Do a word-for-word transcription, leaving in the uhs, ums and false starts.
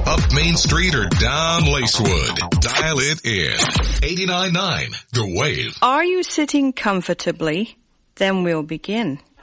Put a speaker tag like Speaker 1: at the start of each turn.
Speaker 1: Up Main Street or down Lacewood. Dial it in. eighty-nine point nine The Wave.
Speaker 2: Are you sitting comfortably? Then we'll begin.